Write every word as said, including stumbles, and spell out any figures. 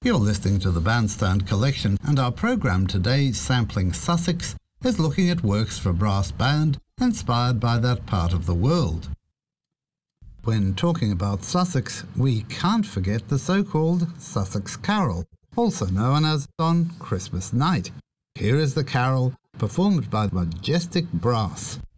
You're listening to the Bandstand Collection, and our programme today, Sampling Sussex, is looking at works for brass band inspired by that part of the world. When talking about Sussex, we can't forget the so-called Sussex Carol, also known as On Christmas Night. Here is the carol, performed by the Majestic Brass.